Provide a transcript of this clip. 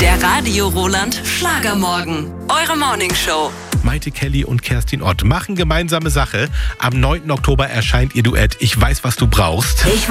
Der Radio Roland Schlagermorgen. Eure Morningshow. Maite Kelly und Kerstin Ott machen gemeinsame Sache. Am 9. Oktober erscheint ihr Duett Ich weiß, was du brauchst.